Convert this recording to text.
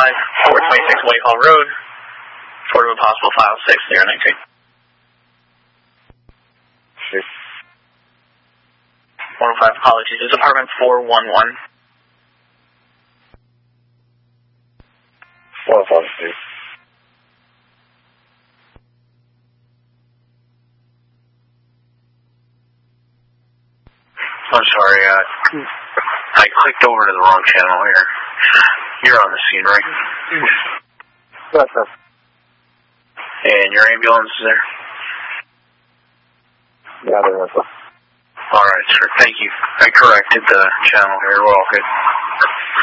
426 Whitehall Road, report of a possible file 6093. 105, apologies. It's apartment 411. 105, I'm sorry, I clicked over to the wrong channel here. You're on the scene, right? Yes, sir. And your ambulance is there? Yeah, there is, sir. Alright, sir. Thank you. I corrected the channel here. We're all good.